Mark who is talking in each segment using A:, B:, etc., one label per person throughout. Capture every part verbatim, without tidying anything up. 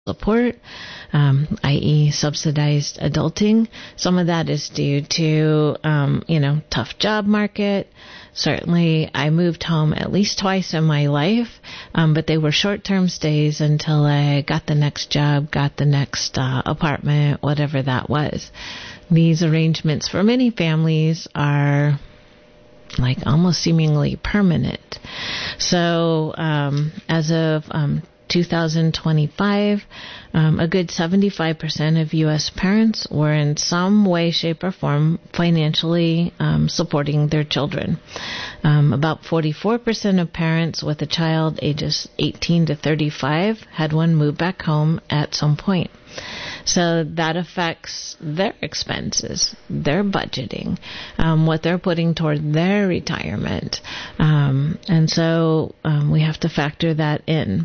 A: support, um, that is subsidized adulting. Some of that is due to, um, you know, tough job market. Certainly, I moved home at least twice in my life, um, but they were short-term stays until I got the next job, got the next uh, apartment, whatever that was. These arrangements for many families are like almost seemingly permanent. So, um, as of um, two thousand twenty-five, um, a good seventy-five percent of U S parents were in some way, shape, or form financially um, supporting their children. Um, about forty-four percent of parents with a child ages eighteen to thirty-five had one move back home at some point. So that affects their expenses, their budgeting, um, what they're putting toward their retirement. Um, and so um, we have to factor that in.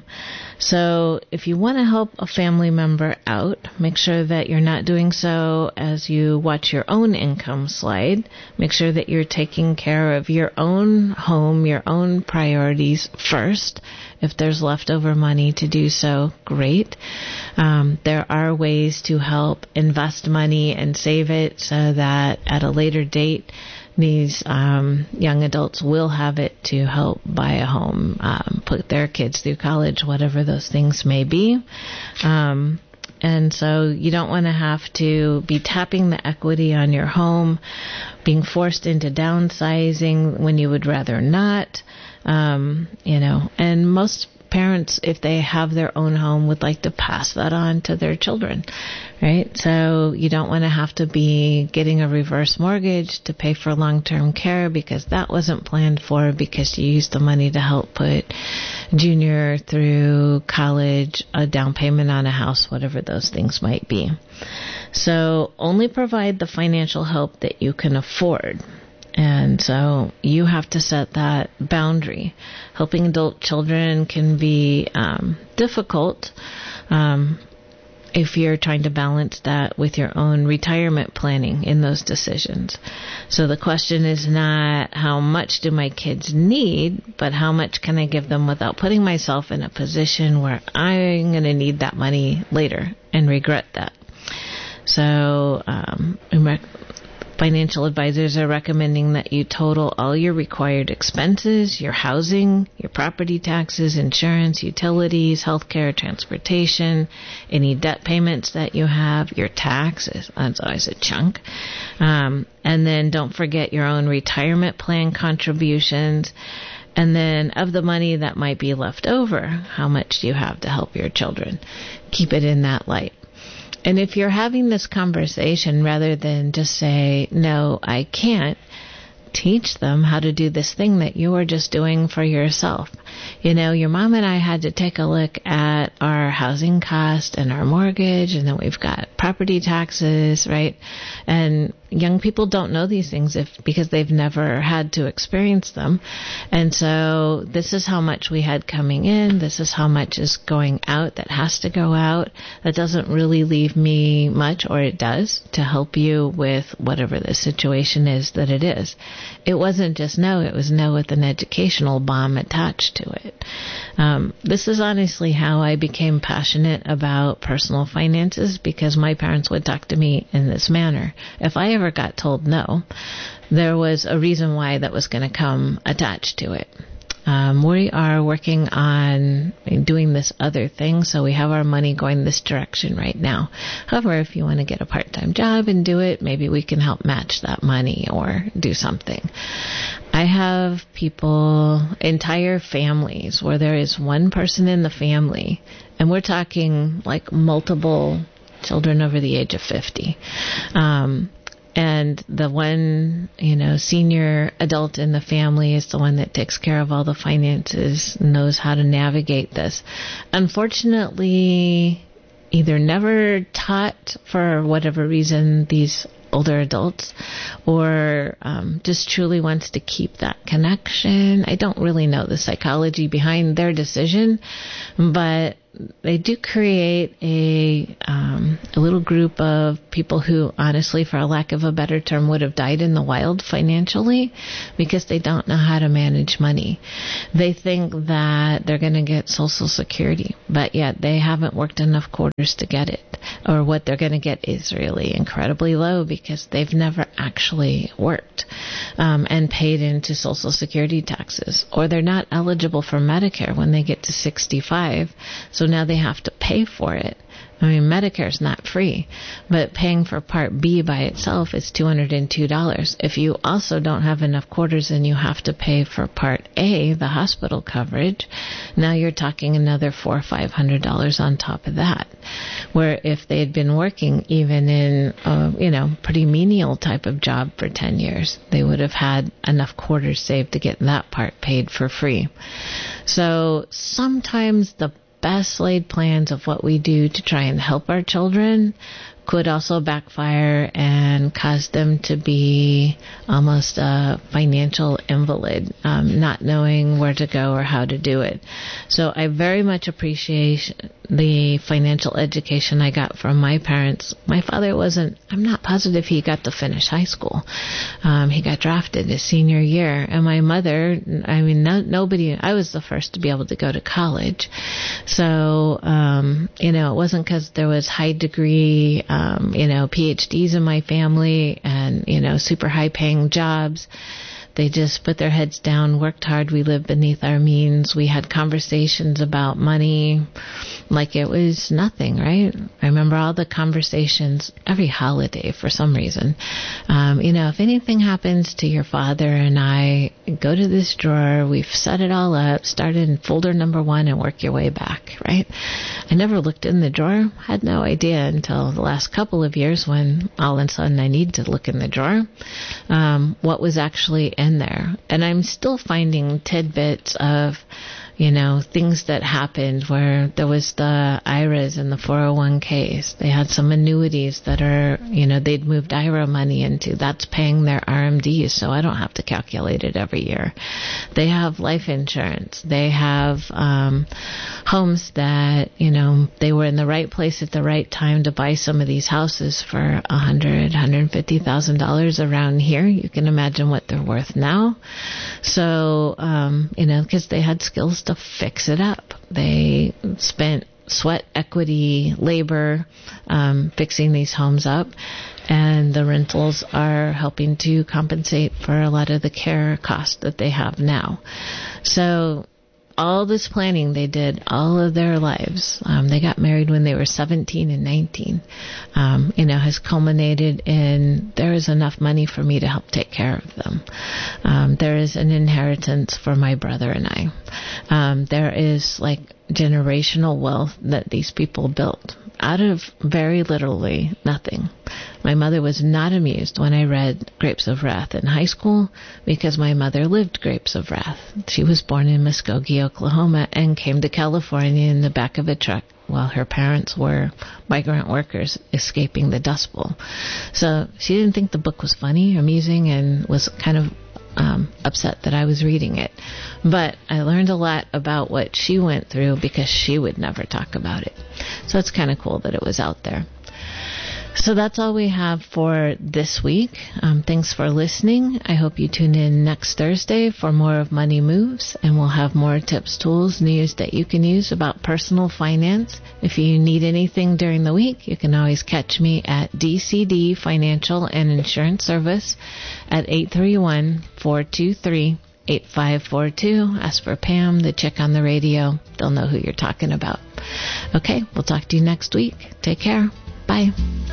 A: So if you want to help a family member out, make sure that you're not doing so as you watch your own income slide. Make sure that you're taking care of your own home, your own priorities first. If there's leftover money to do so, great. Um, there are ways to help invest money and save it so that at a later date, these um, young adults will have it to help buy a home, um, put their kids through college, whatever those things may be. Um, and so you don't want to have to be tapping the equity on your home, being forced into downsizing when you would rather not. Um, you know, and most parents, if they have their own home, would like to pass that on to their children, right? So you don't want to have to be getting a reverse mortgage to pay for long-term care because that wasn't planned for, because you used the money to help put junior through college, a down payment on a house, whatever those things might be. So only provide the financial help that you can afford. And so you have to set that boundary. Helping adult children can be um, difficult um, if you're trying to balance that with your own retirement planning in those decisions. So the question is not how much do my kids need, but how much can I give them without putting myself in a position where I'm going to need that money later and regret that. So um, financial advisors are recommending that you total all your required expenses, your housing, your property taxes, insurance, utilities, healthcare, transportation, any debt payments that you have, your taxes. That's always a chunk. Um, and then don't forget your own retirement plan contributions. And then of the money that might be left over, how much do you have to help your children? Keep it in that light. And if you're having this conversation, rather than just say, no, I can't, teach them how to do this thing that you were just doing for yourself. You know, your mom and I had to take a look at our housing cost and our mortgage, and then we've got property taxes, right? And young people don't know these things if because they've never had to experience them. And so this is how much we had coming in. This is how much is going out that has to go out. That doesn't really leave me much, or it does, to help you with whatever the situation is that it is. It wasn't just no, it was no with an educational bomb attached to it. Um, this is honestly how I became passionate about personal finances, because my parents would talk to me in this manner. If I ever got told no, there was a reason why that was going to come attached to it. Um, we are working on doing this other thing, so we have our money going this direction right now. However, if you want to get a part-time job and do it, maybe we can help match that money or do something. I have people, entire families, where there is one person in the family, and we're talking like multiple children over the age of fifty. Um, And the one, you know, senior adult in the family is the one that takes care of all the finances, knows how to navigate this. Unfortunately, either never taught for whatever reason, these older adults, or um, just truly wants to keep that connection. I don't really know the psychology behind their decision, but they do create a um, a little group of people who, honestly, for a lack of a better term, would have died in the wild financially because they don't know how to manage money. They think that they're going to get Social Security, but yet they haven't worked enough quarters to get it. Or what they're going to get is really incredibly low because they've never actually worked um, and paid into Social Security taxes. Or they're not eligible for Medicare when they get to sixty-five, so now they have to pay for it. I mean, Medicare's not free, but paying for Part B by itself is two hundred two dollars. If you also don't have enough quarters and you have to pay for Part A, the hospital coverage, now you're talking another four hundred or five hundred dollars on top of that. Where if they had been working even in a, you know, pretty menial type of job for ten years, they would have had enough quarters saved to get that part paid for free. So sometimes the best laid plans of what we do to try and help our children could also backfire and cause them to be almost a financial invalid, um, not knowing where to go or how to do it. So I very much appreciate the financial education I got from my parents. My father wasn't, I'm not positive he got to finish high school. Um, he got drafted his senior year. And my mother, I mean, no, nobody, I was the first to be able to go to college. So, um, you know, it wasn't because there was high degree, um, you know, P H Ds in my family and, you know, super high paying jobs. They just put their heads down, worked hard. We lived beneath our means. We had conversations about money like it was nothing, right? I remember all the conversations every holiday for some reason. Um, you know, if anything happens to your father and I, go to this drawer. We've set it all up. Start in folder number one and work your way back, right? I never looked in the drawer. Had no idea until the last couple of years when all of a sudden I need to look in the drawer, um, what was actually in there. And I'm still finding tidbits of, you know, things that happened where there was the I R As and the four oh one k's. They had some annuities that are, you know, they'd moved I R A money into. That's paying their R M Ds, so I don't have to calculate it every year. They have life insurance. They have um, homes that, you know, they were in the right place at the right time to buy some of these houses for one hundred thousand dollars, one hundred fifty thousand dollars around here. You can imagine what they're worth now. So, um, you know, because they had skills to fix it up. They spent sweat, equity, labor, um, fixing these homes up, and the rentals are helping to compensate for a lot of the care costs that they have now. So all this planning they did all of their lives. Um, they got married when they were seventeen and nineteen. Um, you know, has culminated in there is enough money for me to help take care of them. Um, there is an inheritance for my brother and I. Um, there is like generational wealth that these people built out of very literally nothing. My mother was not amused when I read Grapes of Wrath in high school because my mother lived Grapes of Wrath. She was born in Muskogee, Oklahoma, and came to California in the back of a truck while her parents were migrant workers escaping the Dust Bowl. So she didn't think the book was funny, amusing, and was kind of Um, upset that I was reading it. But I learned a lot about what she went through because she would never talk about it. So it's kind of cool that it was out there. So that's all we have for this week. Um, thanks for listening. I hope you tune in next Thursday for more of Money Moves, and we'll have more tips, tools, news that you can use about personal finance. If you need anything during the week, you can always catch me at D C D Financial and Insurance Service at eight three one, four two three, eight five four two. Ask for Pam, the chick on the radio. They'll know who you're talking about. Okay, we'll talk to you next week. Take care. Bye.